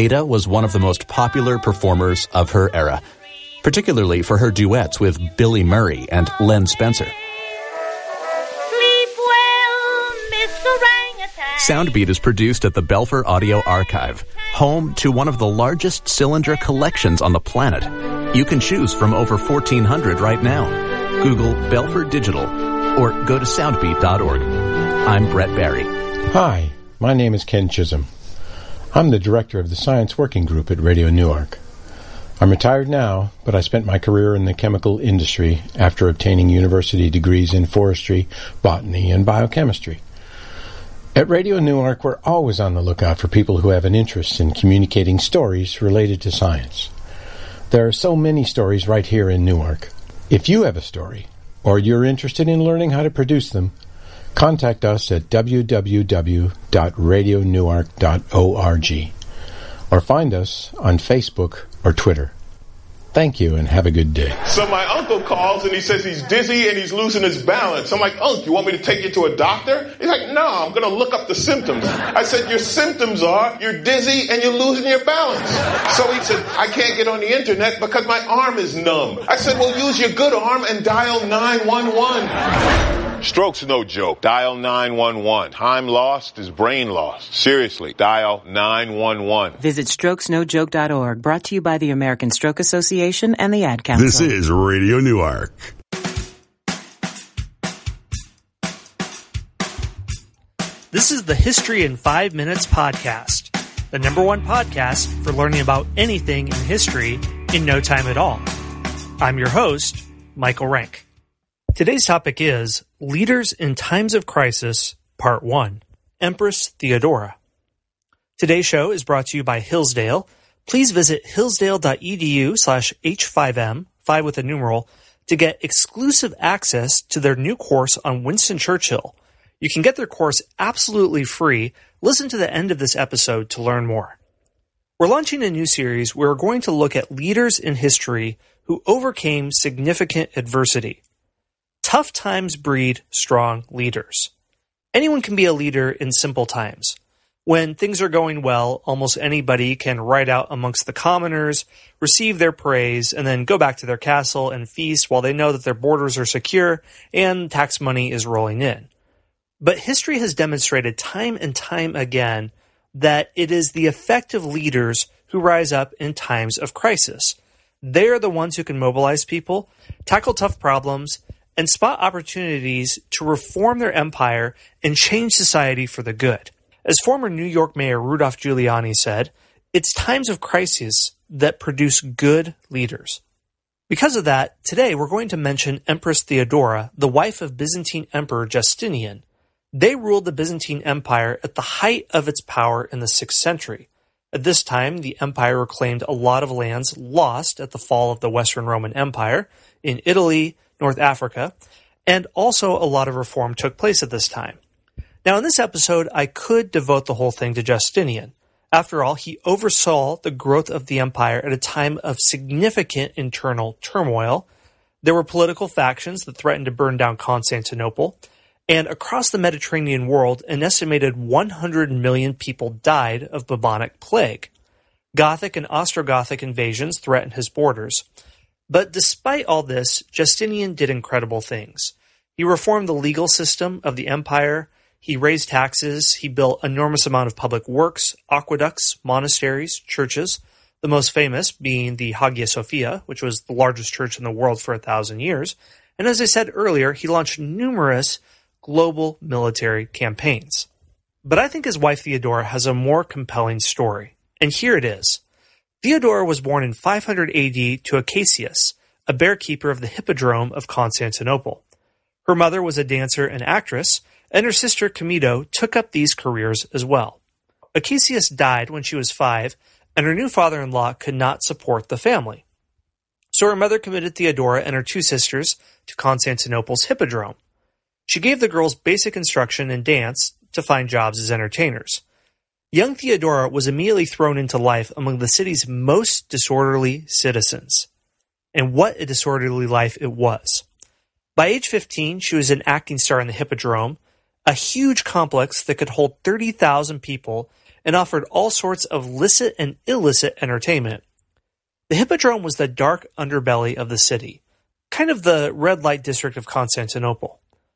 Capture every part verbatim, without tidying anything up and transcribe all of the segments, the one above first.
Ada was one of the most popular performers of her era, particularly for her duets with Billy Murray and Len Spencer. Sleep well, Mister Orangutan. Soundbeat is produced at the Belfer Audio Archive, home to one of the largest cylinder collections on the planet. You can choose from over fourteen hundred right now. Google Belfer Digital or go to soundbeat dot org. I'm Brett Barry. Hi, my name is Ken Chisholm. I'm the director of the Science Working Group at Radio Newark. I'm retired now, but I spent my career in the chemical industry after obtaining university degrees in forestry, botany, and biochemistry. At Radio Newark, we're always on the lookout for people who have an interest in communicating stories related to science. There are so many stories right here in Newark. If you have a story, or you're interested in learning how to produce them, contact us at w w w dot radio newark dot org or find us on Facebook or Twitter. Thank you and have a good day. So my uncle calls and he says he's dizzy and he's losing his balance. I'm like, Unc, you want me to take you to a doctor? He's like, no, I'm going to look up the symptoms. I said, your symptoms are you're dizzy and you're losing your balance. So he said, I can't get on the internet because my arm is numb. I said, well, use your good arm and dial nine one one. Stroke's no joke. Dial nine one one. Time lost is brain lost. Seriously, dial nine one one. Visit strokes no joke dot org, brought to you by the American Stroke Association and the Ad Council. This is Radio Newark. This is the History in Five Minutes podcast, the number one podcast for learning about anything in history in no time at all. I'm your host, Michael Rank. Today's topic is Leaders in Times of Crisis, Part one, Empress Theodora. Today's show is brought to you by Hillsdale. Please visit hillsdale.edu slash H5M, five with a numeral, to get exclusive access to their new course on Winston Churchill. You can get their course absolutely free. Listen to the end of this episode to learn more. We're launching a new series where we're going to look at leaders in history who overcame significant adversity. Tough times breed strong leaders. Anyone can be a leader in simple times. When things are going well, almost anybody can ride out amongst the commoners, receive their praise, and then go back to their castle and feast while they know that their borders are secure and tax money is rolling in. But history has demonstrated time and time again that it is the effective leaders who rise up in times of crisis. They are the ones who can mobilize people, tackle tough problems, and spot opportunities to reform their empire and change society for the good. As former New York Mayor Rudolph Giuliani said, it's times of crisis that produce good leaders. Because of that, today we're going to mention Empress Theodora, the wife of Byzantine Emperor Justinian. They ruled the Byzantine Empire at the height of its power in the sixth century. At this time, the empire reclaimed a lot of lands lost at the fall of the Western Roman Empire in Italy, North Africa, and also a lot of reform took place at this time. Now, in this episode, I could devote the whole thing to Justinian. After all, he oversaw the growth of the empire at a time of significant internal turmoil. There were political factions that threatened to burn down Constantinople, and across the Mediterranean world, an estimated one hundred million people died of bubonic plague. Gothic and Ostrogothic invasions threatened his borders. But despite all this, Justinian did incredible things. He reformed the legal system of the empire, he raised taxes, he built an enormous amount of public works, aqueducts, monasteries, churches, the most famous being the Hagia Sophia, which was the largest church in the world for a thousand years. And as I said earlier, he launched numerous global military campaigns. But I think his wife Theodora has a more compelling story. And here it is. Theodora was born in five hundred A D to Acacius, a bearkeeper of the Hippodrome of Constantinople. Her mother was a dancer and actress, and her sister Camido took up these careers as well. Acacius died when she was five, and her new father-in-law could not support the family. So her mother committed Theodora and her two sisters to Constantinople's Hippodrome. She gave the girls basic instruction in dance to find jobs as entertainers. Young Theodora was immediately thrown into life among the city's most disorderly citizens. And what a disorderly life it was. By age fifteen, she was an acting star in the Hippodrome, a huge complex that could hold thirty thousand people and offered all sorts of licit and illicit entertainment. The Hippodrome was the dark underbelly of the city, kind of the red light district of Constantinople.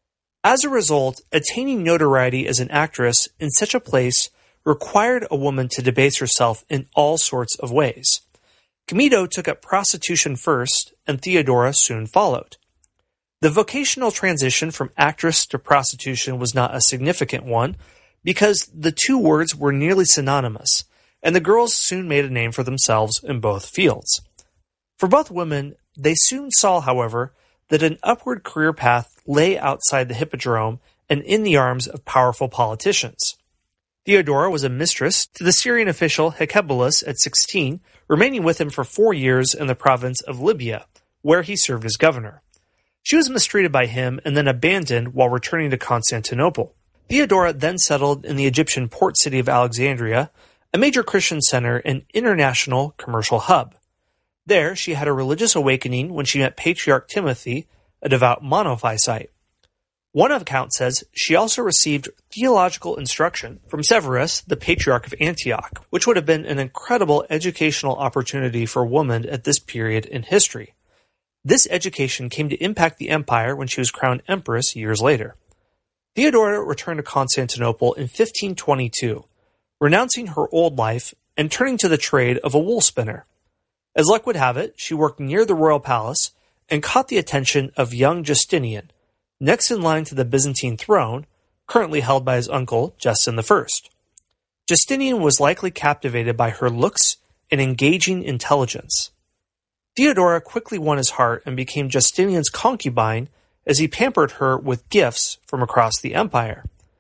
As a result, attaining notoriety as an actress in such a place required a woman to debase herself in all sorts of ways. Camillo took up prostitution first, and Theodora soon followed. The vocational transition from actress to prostitution was not a significant one, because the two words were nearly synonymous, and the girls soon made a name for themselves in both fields. For both women, they soon saw, however, that an upward career path lay outside the Hippodrome and in the arms of powerful politicians. Theodora was a mistress to the Syrian official Hecebulus at sixteen, remaining with him for four years in the province of Libya, where he served as governor. She was mistreated by him and then abandoned while returning to Constantinople. Theodora then settled in the Egyptian port city of Alexandria, a major Christian center and international commercial hub. There, she had a religious awakening when she met Patriarch Timothy, a devout monophysite. One account says she also received theological instruction from Severus, the Patriarch of Antioch, which would have been an incredible educational opportunity for a woman at this period in history. This education came to impact the empire when she was crowned empress years later. Theodora returned to Constantinople in fifteen twenty-two, renouncing her old life and turning to the trade of a wool spinner. As luck would have it, she worked near the royal palace and caught the attention of young Justinian, next in line to the Byzantine throne, currently held by his uncle, Justin the First. Justinian was likely captivated by her looks and engaging intelligence. Theodora quickly won his heart and became Justinian's concubine as he pampered her with gifts from across the empire.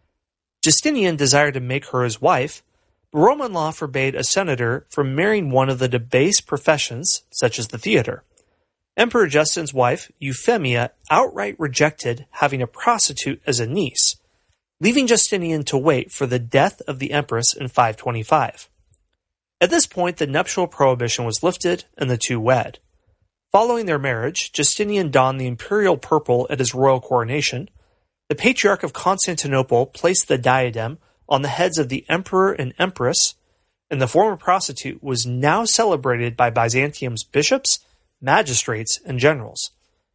Justinian desired to make her his wife, but Roman law forbade a senator from marrying one of the debased professions, such as the theater. Emperor Justin's wife, Euphemia, outright rejected having a prostitute as a niece, leaving Justinian to wait for the death of the empress in five twenty-five. At this point, the nuptial prohibition was lifted and the two wed. Following their marriage, Justinian donned the imperial purple at his royal coronation. The Patriarch of Constantinople placed the diadem on the heads of the emperor and empress, and the former prostitute was now celebrated by Byzantium's bishops, magistrates, and generals.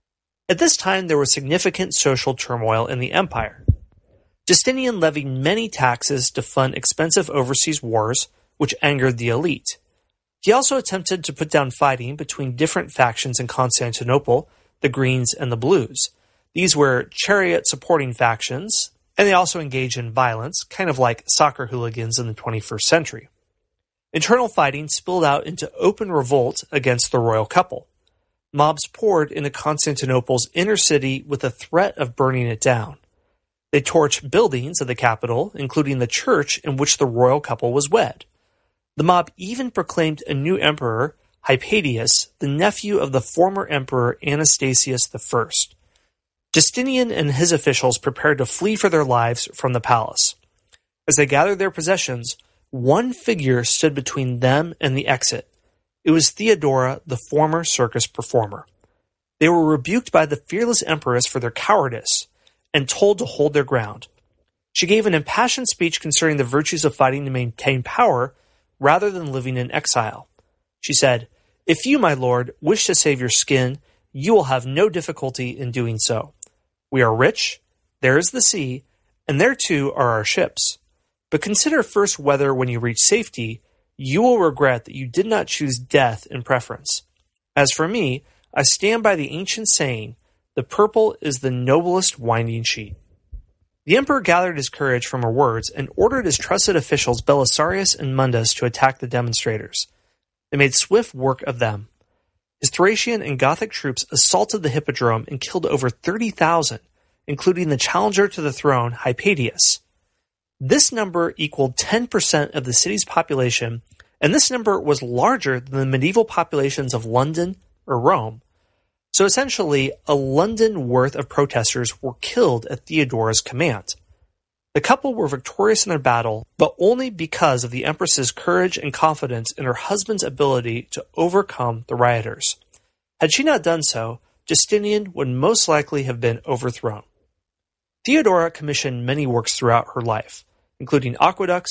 At this time, there was significant social turmoil in the empire. Justinian levied many taxes to fund expensive overseas wars, which angered the elite. He also attempted to put down fighting between different factions in Constantinople, the Greens and the Blues. These were chariot-supporting factions, and they also engaged in violence, kind of like soccer hooligans in the twenty-first century. Internal fighting spilled out into open revolt against the royal couple. Mobs poured into Constantinople's inner city with the threat of burning it down. They torched buildings of the capital, including the church in which the royal couple was wed. The mob even proclaimed a new emperor, Hypatius, the nephew of the former emperor Anastasius the First. Justinian and his officials prepared to flee for their lives from the palace. As they gathered their possessions, one figure stood between them and the exit. It was Theodora, the former circus performer. They were rebuked by the fearless empress for their cowardice and told to hold their ground. She gave an impassioned speech concerning the virtues of fighting to maintain power rather than living in exile. She said, "If you, my lord, wish to save your skin, you will have no difficulty in doing so. We are rich, there is the sea, and there too are our ships. But consider first whether, when you reach safety, you will regret that you did not choose death in preference. As for me, I stand by the ancient saying, the purple is the noblest winding sheet." The emperor gathered his courage from her words and ordered his trusted officials Belisarius and Mundus to attack the demonstrators. They made swift work of them. His Thracian and Gothic troops assaulted the Hippodrome and killed over thirty thousand, including the challenger to the throne, Hypatius. This number equaled ten percent of the city's population, and this number was larger than the medieval populations of London or Rome. So essentially, a London worth of protesters were killed at Theodora's command. The couple were victorious in their battle, but only because of the empress's courage and confidence in her husband's ability to overcome the rioters. Had she not done so, Justinian would most likely have been overthrown. Theodora commissioned many works throughout her life, including aqueducts,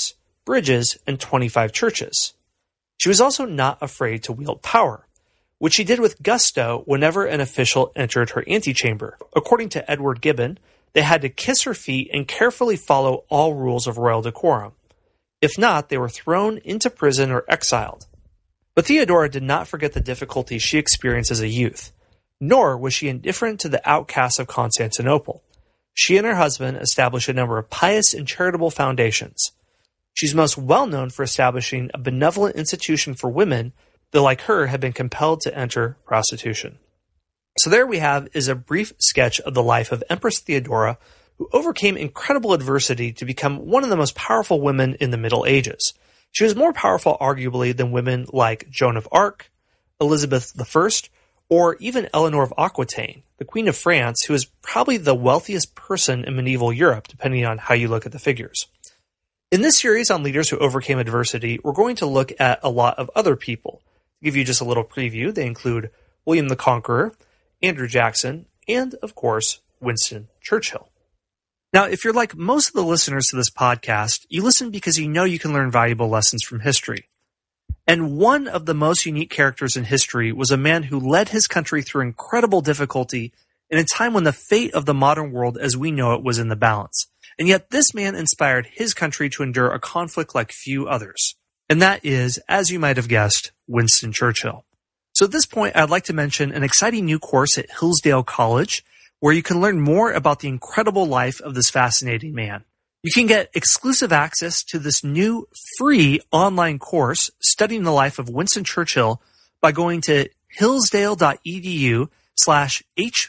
bridges, and twenty-five churches. She was also not afraid to wield power, which she did with gusto whenever an official entered her antechamber. According to Edward Gibbon, they had to kiss her feet and carefully follow all rules of royal decorum. If not, they were thrown into prison or exiled. But Theodora did not forget the difficulties she experienced as a youth, nor was she indifferent to the outcasts of Constantinople. She and her husband established a number of pious and charitable foundations. She's most well known for establishing a benevolent institution for women that, like her, had been compelled to enter prostitution. So there we have is a brief sketch of the life of Empress Theodora, who overcame incredible adversity to become one of the most powerful women in the Middle Ages. She was more powerful, arguably, than women like Joan of Arc, Elizabeth the First, or even Eleanor of Aquitaine, the Queen of France, who is probably the wealthiest person in medieval Europe, depending on how you look at the figures. In this series on leaders who overcame adversity, we're going to look at a lot of other people. To give you just a little preview, they include William the Conqueror, Andrew Jackson, and, of course, Winston Churchill. Now, if you're like most of the listeners to this podcast, you listen because you know you can learn valuable lessons from history. And one of the most unique characters in history was a man who led his country through incredible difficulty in a time when the fate of the modern world as we know it was in the balance. And yet this man inspired his country to endure a conflict like few others. And that is, as you might have guessed, Winston Churchill. So at this point, I'd like to mention an exciting new course at Hillsdale College where you can learn more about the incredible life of this fascinating man. You can get exclusive access to this new free online course studying the life of Winston Churchill by going to hillsdale.edu slash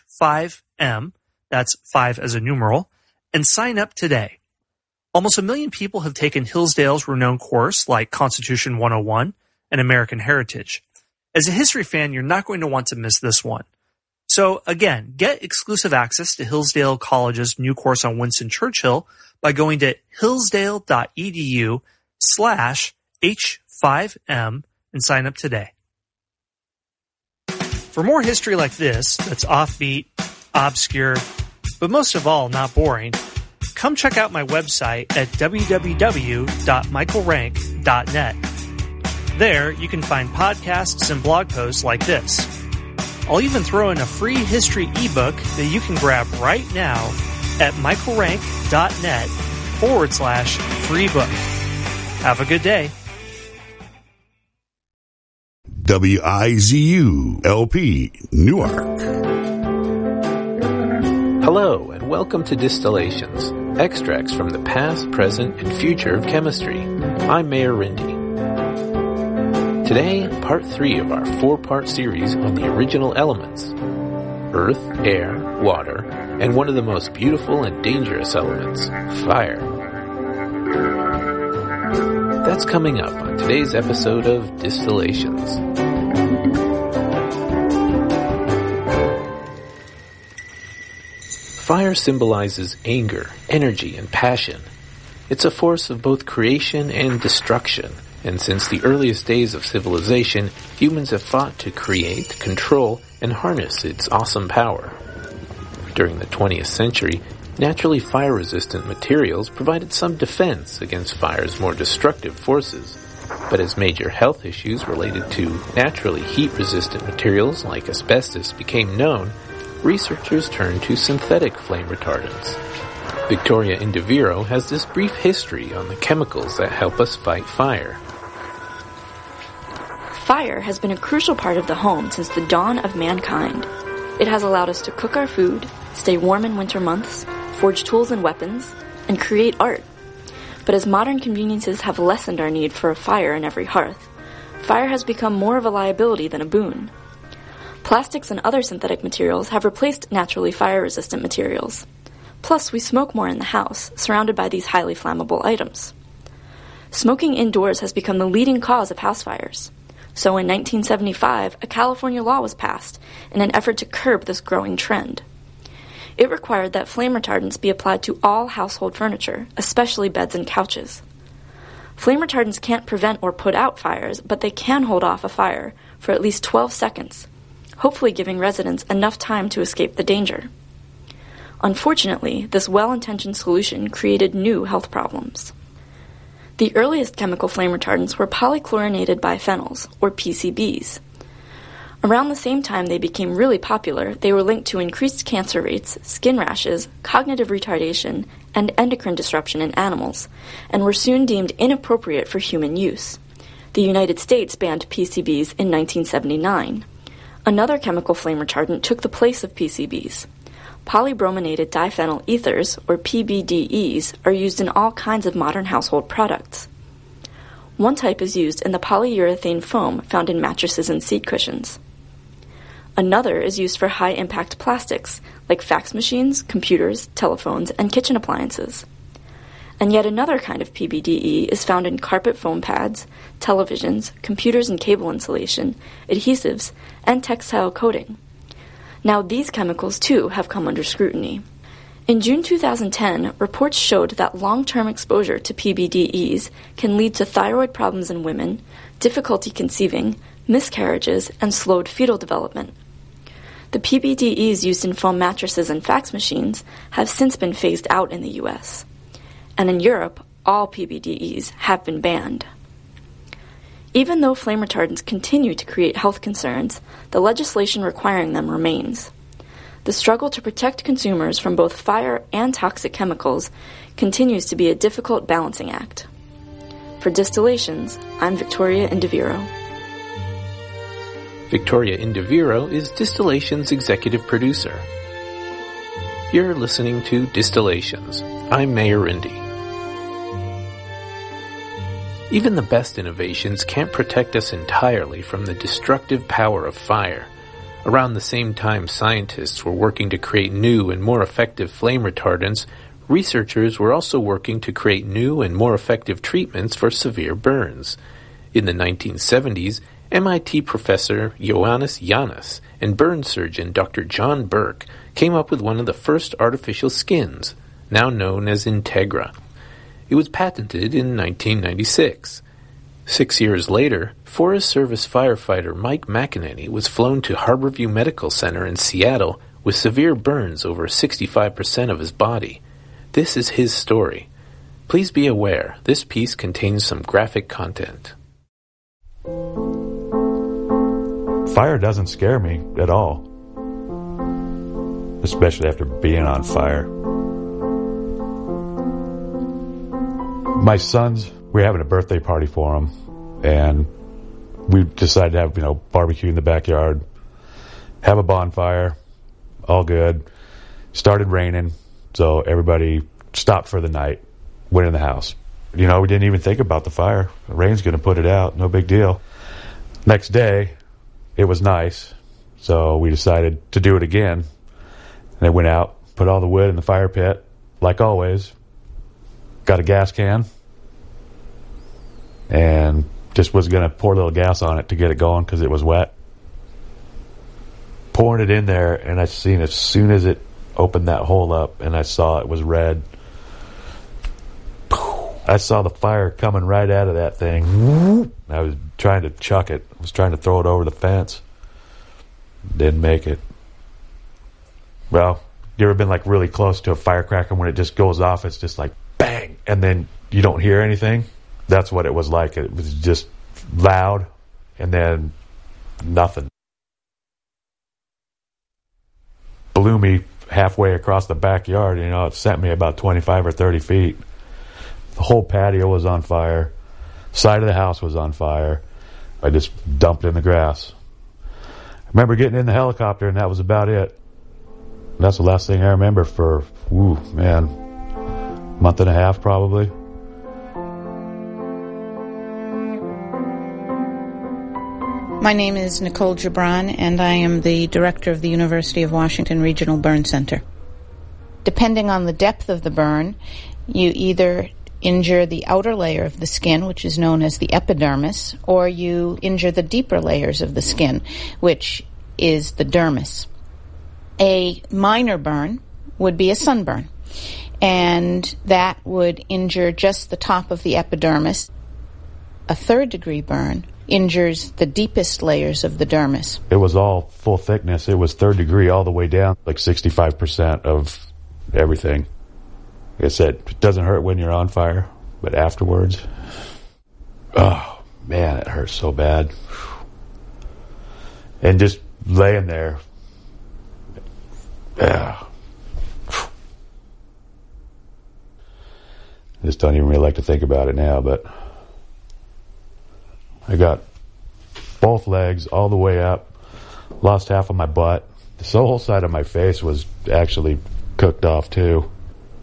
H5M, that's five as a numeral, and sign up today. Almost a million people have taken Hillsdale's renowned course like Constitution one oh one and American Heritage. As a history fan, you're not going to want to miss this one. So again, get exclusive access to Hillsdale College's new course on Winston Churchill by going to hillsdale.edu slash H5M and sign up today. For more history like this, that's offbeat, obscure, but most of all, not boring, come check out my website at w w w dot michael rank dot net. There, you can find podcasts and blog posts like this. I'll even throw in a free history ebook that you can grab right now at michaelrank.net forward slash free book. Have a good day. W I Z U L P Newark. Hello, and welcome to Distillations, extracts from the past, present, and future of chemistry. I'm Mayor Rindy. Today, part three of our four-part series on the original elements: earth, air, water, and one of the most beautiful and dangerous elements, fire. That's coming up on today's episode of Distillations. Fire symbolizes anger, energy, and passion. It's a force of both creation and destruction. And since the earliest days of civilization, humans have fought to create, control, and harness its awesome power. During the twentieth century, naturally fire-resistant materials provided some defense against fire's more destructive forces. But as major health issues related to naturally heat-resistant materials like asbestos became known, researchers turned to synthetic flame retardants. Victoria Indiviro has this brief history on the chemicals that help us fight fire. Fire has been a crucial part of the home since the dawn of mankind. It has allowed us to cook our food, stay warm in winter months, forge tools and weapons, and create art. But as modern conveniences have lessened our need for a fire in every hearth, fire has become more of a liability than a boon. Plastics and other synthetic materials have replaced naturally fire-resistant materials. Plus, we smoke more in the house, surrounded by these highly flammable items. Smoking indoors has become the leading cause of house fires. So in nineteen seventy-five, a California law was passed in an effort to curb this growing trend. It required that flame retardants be applied to all household furniture, especially beds and couches. Flame retardants can't prevent or put out fires, but they can hold off a fire for at least twelve seconds, hopefully giving residents enough time to escape the danger. Unfortunately, this well-intentioned solution created new health problems. The earliest chemical flame retardants were polychlorinated biphenyls, or P C Bs. Around the same time they became really popular, they were linked to increased cancer rates, skin rashes, cognitive retardation, and endocrine disruption in animals, and were soon deemed inappropriate for human use. The United States banned P C Bs in nineteen seventy-nine. Another chemical flame retardant took the place of P C Bs. Polybrominated diphenyl ethers, or P B D Es, are used in all kinds of modern household products. One type is used in the polyurethane foam found in mattresses and seat cushions. Another is used for high-impact plastics, like fax machines, computers, telephones, and kitchen appliances. And yet another kind of P B D E is found in carpet foam pads, televisions, computers and cable insulation, adhesives, and textile coating. Now these chemicals, too, have come under scrutiny. In June two thousand ten, reports showed that long-term exposure to P B D Es can lead to thyroid problems in women, difficulty conceiving, miscarriages, and slowed fetal development. The P B D Es used in foam mattresses and fax machines have since been phased out in the U S. And in Europe, all P B D Es have been banned. Even though flame retardants continue to create health concerns, the legislation requiring them remains. The struggle to protect consumers from both fire and toxic chemicals continues to be a difficult balancing act. For Distillations, I'm Victoria Indiviro. Victoria Indiviro is Distillations' executive producer. You're listening to Distillations. I'm Mayor Indy. Even the best innovations can't protect us entirely from the destructive power of fire. Around the same time scientists were working to create new and more effective flame retardants, researchers were also working to create new and more effective treatments for severe burns. In the nineteen seventies, M I T professor Ioannis Yannis and burn surgeon Doctor John Burke came up with one of the first artificial skins, now known as Integra. It was patented in nineteen ninety-six. Six years later, Forest Service firefighter Mike McEnany was flown to Harborview Medical Center in Seattle with severe burns over sixty-five percent of his body. This is his story. Please be aware, this piece contains some graphic content. Fire doesn't scare me at all, especially after being on fire. My sons, we're having a birthday party for them, and we decided to have, you know, barbecue in the backyard, have a bonfire, all good. Started raining, so everybody stopped for the night, went in the house. You know, we didn't even think about the fire. The rain's going to put it out, no big deal. Next day, it was nice, so we decided to do it again. And I went out, put all the wood in the fire pit, like always. Got a gas can, and just was going to pour a little gas on it to get it going because it was wet. Pouring it in there, and I seen as soon as it opened that hole up and I saw it was red, I saw the fire coming right out of that thing. I was trying to chuck it. I was trying to throw it over the fence. Didn't make it. Well, you ever been like really close to a firecracker when it just goes off? It's just like bang, and then you don't hear anything. That's what it was like. It was just loud, and then nothing. Blew me halfway across the backyard. You know, it sent me about twenty-five or thirty feet. The whole patio was on fire. Side of the house was on fire. I just dumped in the grass. I remember getting in the helicopter, and that was about it. That's the last thing I remember for, woo, man, month and a half probably. My name is Nicole Gibran, and I am the director of the University of Washington Regional Burn Center. Depending on the depth of the burn, you either injure the outer layer of the skin, which is known as the epidermis, or you injure the deeper layers of the skin, which is the dermis. A minor burn would be a sunburn, and that would injure just the top of the epidermis. A third-degree burn injures the deepest layers of the dermis. It was all full thickness. It was third degree all the way down, like sixty-five percent of everything. Like I said, it doesn't hurt when you're on fire. But afterwards, oh, man, it hurt so bad. And just laying there, yeah. I just don't even really like to think about it now, but I got both legs all the way up, lost half of my butt. The whole side of my face was actually cooked off too.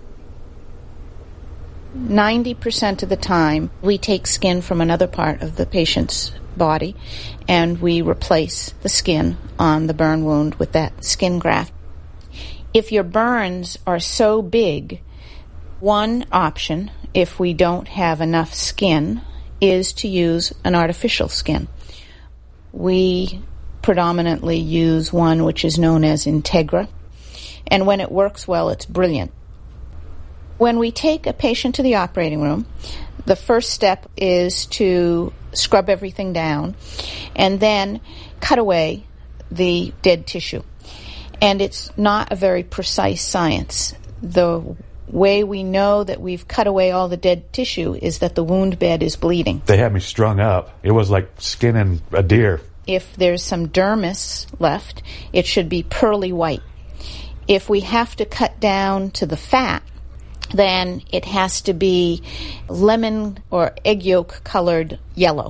ninety percent of the time, we take skin from another part of the patient's body and we replace the skin on the burn wound with that skin graft. If your burns are so big, one option, if we don't have enough skin, is to use an artificial skin. We predominantly use one which is known as Integra, and when it works well, it's brilliant. When we take a patient to the operating room, the first step is to scrub everything down and then cut away the dead tissue. And it's not a very precise science. The way we know that we've cut away all the dead tissue is that the wound bed is bleeding. They had me strung up. It was like skinning a deer. If there's some dermis left, it should be pearly white. If we have to cut down to the fat, then it has to be lemon or egg yolk colored yellow.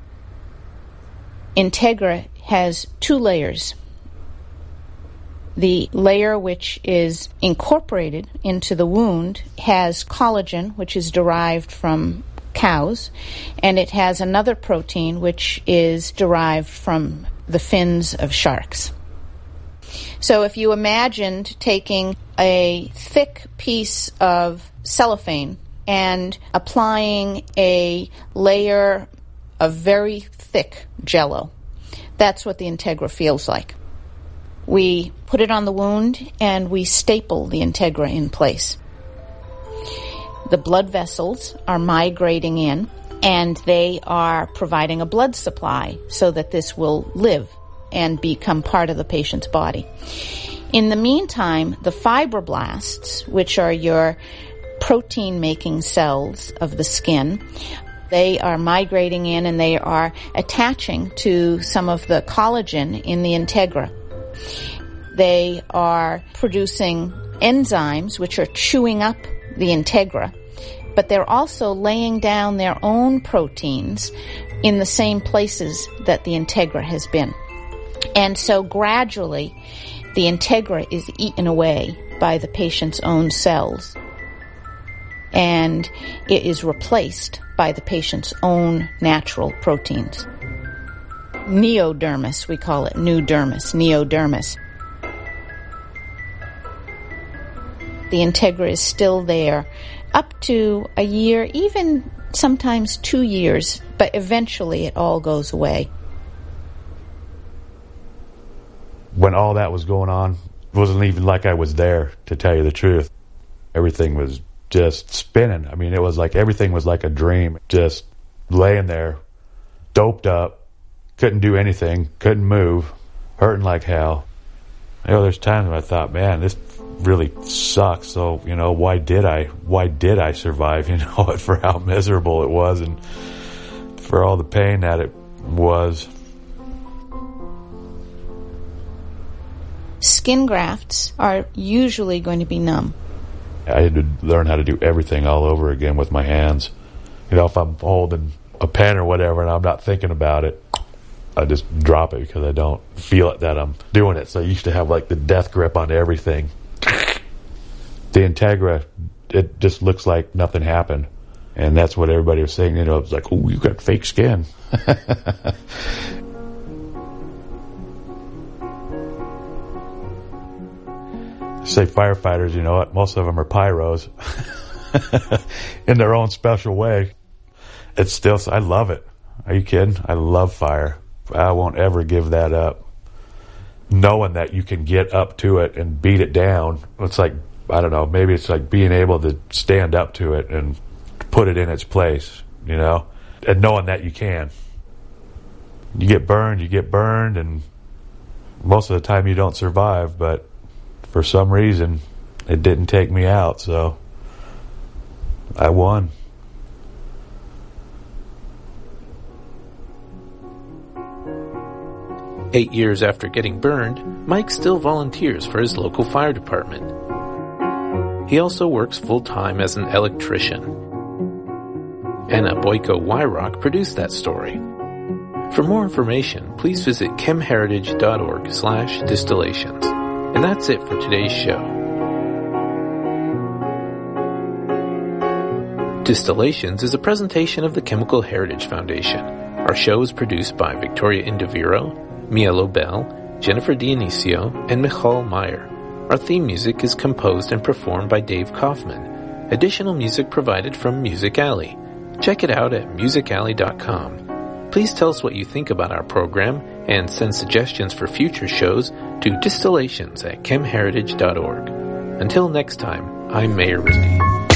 Integra has two layers. The layer which is incorporated into the wound has collagen, which is derived from cows, and it has another protein which is derived from the fins of sharks. So if you imagined taking a thick piece of cellophane and applying a layer of very thick Jell-O, that's what the Integra feels like. We put it on the wound and we staple the Integra in place. The blood vessels are migrating in and they are providing a blood supply so that this will live and become part of the patient's body. In the meantime, the fibroblasts, which are your protein-making cells of the skin, they are migrating in and they are attaching to some of the collagen in the Integra. They are producing enzymes which are chewing up the Integra, but they're also laying down their own proteins in the same places that the Integra has been. And so gradually, the Integra is eaten away by the patient's own cells, and it is replaced by the patient's own natural proteins. Neodermis, we call it, new dermis, neodermis. The Integra is still there up to a year, even sometimes two years, but eventually it all goes away. When all that was going on, it wasn't even like I was there, to tell you the truth. Everything was just spinning. I mean, it was like everything was like a dream. Just laying there, doped up, couldn't do anything, couldn't move, hurting like hell. You know, there's times when I thought, man, this really sucks. So, you know, why did I, why did I survive, you know, for how miserable it was and for all the pain that it was. Skin grafts are usually going to be numb. I had to learn how to do everything all over again with my hands. You know, if I'm holding a pen or whatever and I'm not thinking about it, I just drop it because I don't feel it that I'm doing it. So I used to have like the death grip on everything. The Integra, it just looks like nothing happened. And that's what everybody was saying. You know, it was like, oh, you got fake skin. Say firefighters, you know what, most of them are pyros in their own special way. It's still, I love it. Are you kidding? I love fire. I won't ever give that up. Knowing that you can get up to it and beat it down, it's like, I don't know, maybe it's like being able to stand up to it and put it in its place, you know, and knowing that you can. You get burned, you get burned, and most of the time you don't survive, but for some reason, it didn't take me out, so I won. Eight years after getting burned, Mike still volunteers for his local fire department. He also works full-time as an electrician. Anna Boyko-Wyrock produced that story. For more information, please visit chemheritage.org slash distillations. And that's it for today's show. Distillations is a presentation of the Chemical Heritage Foundation. Our show is produced by Victoria Indoviro, Mia Lobel, Jennifer Dionisio, and Michal Meyer. Our theme music is composed and performed by Dave Kaufman. Additional music provided from Music Alley. Check it out at music alley dot com. Please tell us what you think about our program and send suggestions for future shows to distillations at chemheritage dot org. Until next time, I'm Mayor Risby.